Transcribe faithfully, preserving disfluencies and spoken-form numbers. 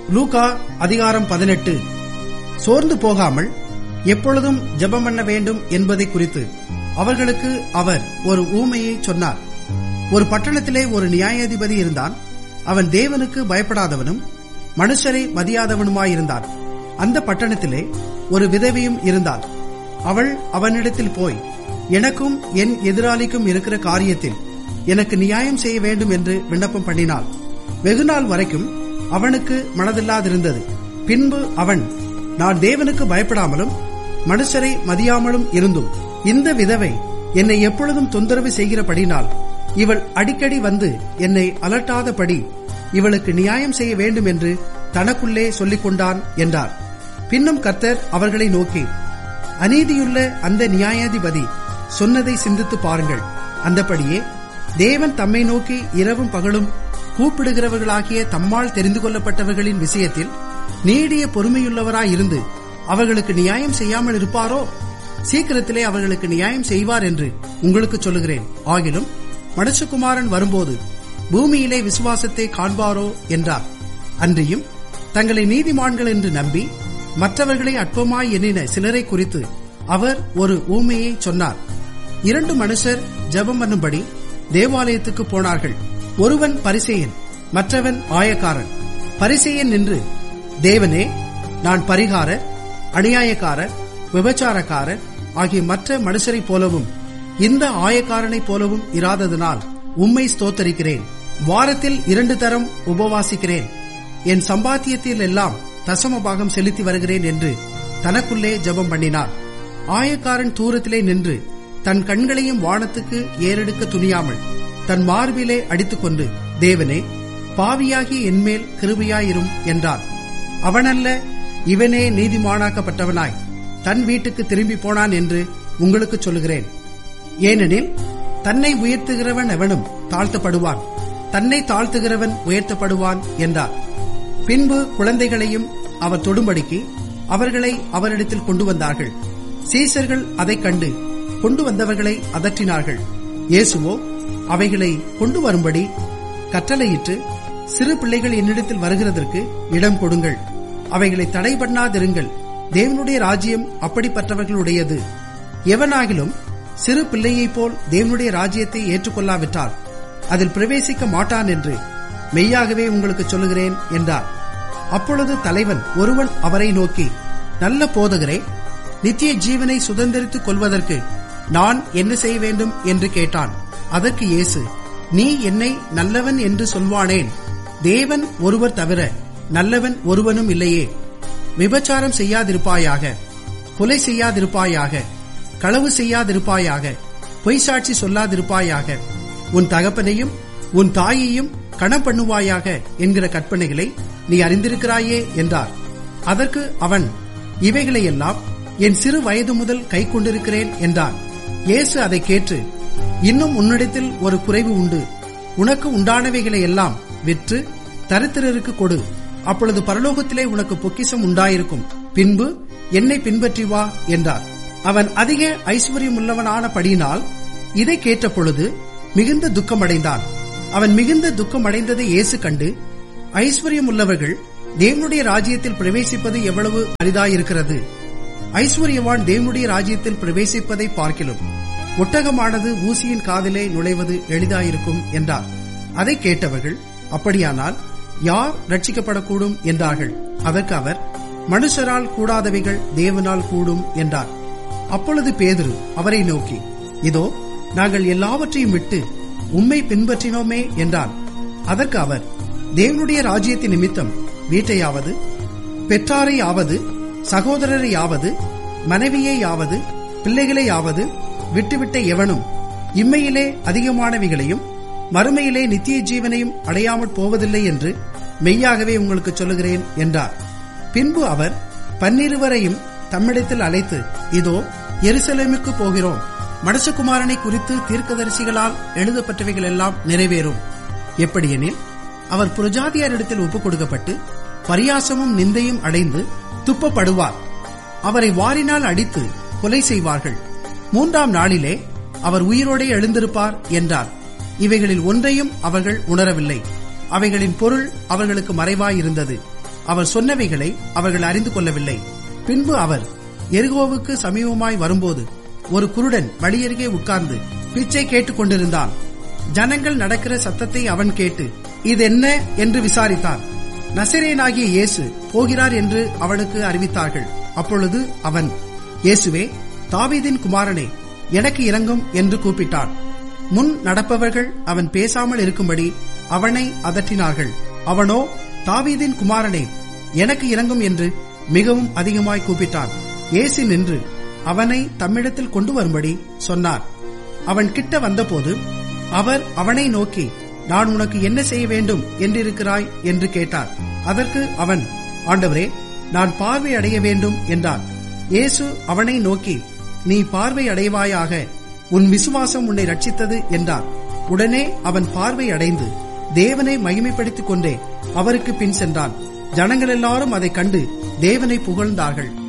லூக்கா அதிகாரம் பதினெட்டு. சோர்ந்து போகாமல் எப்பொழுதும் ஜெபம் பண்ண வேண்டும் என்பதை குறித்து அவர்களுக்கு அவர் ஒரு ஊமையை சொன்னார். ஒரு பட்டணத்திலே ஒரு நியாயாதிபதி இருந்தான். அவன் தேவனுக்கு பயப்படாதவனும் மனுஷரை மதியாதவனுமாயிருந்தான். அந்த பட்டணத்திலே ஒரு விதவையும் இருந்தாள். அவள் அவனிடத்தில் போய், எனக்கும் என் எதிராளிக்கும் இருக்கிற காரியத்தில் எனக்கு நியாயம் செய்ய வேண்டும் என்று விண்ணப்பம் பண்ணினாள். வெகுநாள் வரைக்கும் அவனுக்கு மனதில்லாதிருந்தது. பின்பு அவன், நான் தேவனுக்கு பயப்படாமலும் மனுஷரை மதியாமலும் இருந்தும் இந்த விதவை என்னை எப்பொழுதும் தொந்தரவு செய்கிறபடினால் இவள் அடிக்கடி வந்து என்னை அலட்டாதபடி இவளுக்கு நியாயம் செய்ய வேண்டும் என்று தனக்குள்ளே சொல்லிக் கொண்டான் என்றார். பின்னும் கர்த்தர் அவர்களை நோக்கி, அநீதியுள்ள அந்த நியாயாதிபதி சொன்னதை சிந்தித்து பாருங்கள். அந்தபடியே தேவன் தம்மை நோக்கி இரவும் பகலும் கூப்பிடுகிறவர்களாகிய தம்மால் தெரிந்து கொள்ளப்பட்டவர்களின் விஷயத்தில் நீடிய பொறுமையுள்ளவராயிருந்து அவர்களுக்கு நியாயம் செய்யாமல் இருப்பாரோ? சீக்கிரத்திலே அவர்களுக்கு நியாயம் செய்வார் என்று உங்களுக்கு சொல்லுகிறேன். ஆகிலும் மனுஷகுமாரன் வரும்போது பூமியிலே விசுவாசத்தை காண்பாரோ என்றார். அன்றியும் தங்களை நீதிமான்கள் என்று நம்பி மற்றவர்களை அற்பமாய் எண்ணின சிலரை குறித்து அவர் ஒரு ஊமையை சொன்னார். இரண்டு மனுஷர் ஜெபம் பண்ணும்படி தேவாலயத்துக்கு போனார்கள். ஒருவன் பரிசேயன், மற்றவன் ஆயக்காரன். பரிசேயன் நின்று, தேவனே, நான் பரிகாரர், அநியாயக்காரர், விபச்சாரக்காரர் ஆகிய மற்ற மனுஷரைப் போலவும் இந்த ஆயக்காரனைப் போலவும் இராததனால் உம்மை ஸ்தோத்தரிக்கிறேன். வாரத்தில் இரண்டு தரம் உபவாசிக்கிறேன். என் சம்பாத்தியத்தில் எல்லாம் தசம பாகம் செலுத்தி வருகிறேன் என்று தனக்குள்ளே ஜெபம் பண்ணினார். ஆயக்காரன் தூரத்திலே நின்று தன் கண்களையும் வானத்துக்கு ஏறெடுக்க துணியாமல் தன் மார்பிலே அடித்துக்கொண்டு, தேவனே, பாவியாகி என்மேல் கிருபையாயிரும் என்றான். அவனல்ல, இவனே நீதிமானாக்கப்பட்டவனாய் தன் வீட்டுக்கு திரும்பி போனான் என்று உங்களுக்கு சொல்லுகிறேன். ஏனெனில் தன்னை உயர்த்துகிறவன் எவனும் தாழ்த்தப்படுவான், தன்னை தாழ்த்துகிறவன் உயர்த்தப்படுவான் என்றார். பின்பு குழந்தைகளையும் அவர் தொடும்படிக்கு அவர்களை அவரிடத்தில் கொண்டு வந்தார்கள். சீசர்கள் அதைக் கண்டு கொண்டு வந்தவர்களை அதற்றினார்கள். இயேசுவோ அவைகளை கொண்டு வரும்படி கட்டளையிட்டு, சிறு பிள்ளைகள் என்னிடத்தில் வருகிறதற்கு இடம் கொடுங்கள், அவைகளை தடை பண்ணாதிருங்கள், தேவனுடைய ராஜ்யம் அப்படிப்பட்டவர்களுடையது. எவனாகிலும் சிறு பிள்ளையைப் போல் தேவனுடைய ராஜ்யத்தை ஏற்றுக்கொள்ளாவிட்டால் அதில் பிரவேசிக்க மாட்டான் என்று மெய்யாகவே உங்களுக்கு சொல்லுகிறேன் என்றார். அப்பொழுது தலைவன் ஒருவன் அவரை நோக்கி, நல்ல போதகரே, நித்திய ஜீவனை சுதந்திரித்துக் கொள்வதற்கு நான் என்ன செய்ய வேண்டும் என்று கேட்டான். அதற்கு இயேசு, நீ என்னை நல்லவன் என்று சொல்வானேன்? தேவன் ஒருவர் தவிர நல்லவன் ஒருவனும் இல்லையே. விபச்சாரம் செய்யாதிருப்பாயாக, கொலை செய்யாதிருப்பாயாக, களவு செய்யாதிருப்பாயாக, பொய்சாட்சி சொல்லாதிருப்பாயாக, உன் தகப்பனையும் உன் தாயையும் கணம் பண்ணுவாயாக என்கிற கற்பனைகளை நீ அறிந்திருக்கிறாயே என்றார். அதற்கு அவன், இவைகளையெல்லாம் என் சிறு வயது முதல் கை கொண்டிருக்கிறேன் என்றான். இயேசு அதை கேட்டு, இன்னும் உன்னிடத்தில் ஒரு குறைவு உண்டு. உனக்கு உண்டானவைகளை எல்லாம் விற்று தரித்திரருக்கு கொடு, அப்பொழுது பரலோகத்திலே உனக்கு பொக்கிஷம் உண்டாயிருக்கும். பின்பு என்னை பின்பற்றி வா என்றார். அவன் அதிக ஐஸ்வர்யமுள்ளவனானபடியினால் இதை கேட்ட பொழுது மிகுந்த துக்கமடைந்தான். அவன் மிகுந்த துக்கமடைந்ததை இயேசு கண்டு, ஐஸ்வர்யம் உள்ளவர்கள் தேவனுடைய ராஜ்யத்தில் பிரவேசிப்பது எவ்வளவு அரிதாயிருக்கிறது. ஐஸ்வர்யவான் தேவனுடைய ராஜ்யத்தில் பிரவேசிப்பதை பார்க்கிலும் ஒட்டகமானது ஊசியின் காதிலே நுழைவது எளிதாயிருக்கும் என்றார். அதை கேட்டவர்கள், அப்படியானால் யார் ரட்சிக்கப்படக்கூடும் என்றார்கள். அதற்கு அவர், மனுஷரால் கூடாதவைகள் தேவனால் கூடும் என்றார். அப்பொழுது பேதுரு அவரை நோக்கி, இதோ நாங்கள் எல்லாவற்றையும் விட்டு உம்மை பின்பற்றினோமே என்றான். அதற்கு அவர், தேவனுடைய ராஜ்யத்தின் நிமித்தம் வீட்டையாவது, பெற்றாரையாவது, சகோதரரையாவது, மனைவியையாவது, பிள்ளைகளையாவது விட்டுவிட்ட எவனும் இம்மையிலே அதிகமானவைகளையும் மறுமையிலே நித்திய ஜீவனையும் அடையாமற் போவதில்லை என்று மெய்யாகவே உங்களுக்கு சொல்லுகிறேன் என்றார். பின்பு அவர் பன்னிருவரையும் தம்மிடத்தில் அழைத்து, இதோ எருசலேமுக்கு போகிறோம், மனுஷகுமாரனை குறித்து தீர்க்கதரிசிகளால் எழுதப்பட்டவைகள் எல்லாம் நிறைவேறும். எப்படியெனில் அவர் புரஜாதியாரிடத்தில் ஒப்புக் கொடுக்கப்பட்டு பரியாசமும் நிந்தையும் அடைந்து துப்பப்படுவார். அவரை வாரினால் அடித்து கொலை செய்வார்கள். மூன்றாம் நாளிலே அவர் உயிரோடே எழுந்திருப்பார் என்றார். இவைகளில் ஒன்றையும் அவர்கள் உணரவில்லை. அவைகளின் பொருள் அவர்களுக்கு மறைவாயிருந்தது. அவர் சொன்னவைகளை அவர்கள் அறிந்து கொள்ளவில்லை. பின்பு அவர் எரிகோவுக்கு சமீபமாய் வரும்போது ஒரு குருடன் வழியருகே உட்கார்ந்து பிச்சை கேட்டுக் கொண்டிருந்தான். ஜனங்கள் நடக்கிற சத்தத்தை அவன் கேட்டு இது என்ன என்று விசாரித்தான். நசரேயனாகிய இயேசு போகிறார் என்று அவனுக்கு அறிவித்தார்கள். அப்பொழுது அவன், இயேசுவே, தாவீதின் குமாரனே, எனக்கு இரங்கும் என்று கூப்பிட்டான். முன் நடப்பவர்கள் அவன் பேசாமல் இருக்கும்படி அவனை அதட்டினார்கள். அவனோ, தாவீதின் குமாரனே, எனக்கு இரங்கும் என்று மிகவும் அதிகமாய் கூப்பிட்டான். இயேசு நின்று அவனை தம்மிடத்தில் கொண்டு வரும்படி சொன்னார். அவன் கிட்ட வந்தபோது அவர் அவனை நோக்கி, நான் உனக்கு என்ன செய்ய வேண்டும் என்றிருக்கிறாய் என்று கேட்டார். அதற்கு அவன், ஆண்டவரே, நான் பார்வை அடைய வேண்டும் என்றான். இயேசு அவனை நோக்கி, நீ பார்வை அடைவாயாக, உன் விசுவாசம் உன்னை ரட்சித்தது என்றார். உடனே அவன் பார்வை அடைந்து தேவனை மகிமைப்படுத்திக் கொண்டே அவருக்கு பின் சென்றான். ஜனங்கள் எல்லாரும் அதைக் கண்டு தேவனை புகழ்ந்தார்கள்.